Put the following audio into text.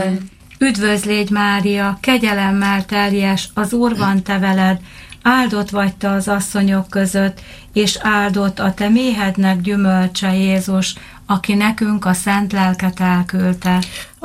Üdvözlégy Mária, kegyelemmel teljes, az Úr van te veled, áldott vagy te az asszonyok között, és áldott a te méhednek gyümölcse Jézus, aki nekünk a szent lelket elküldte.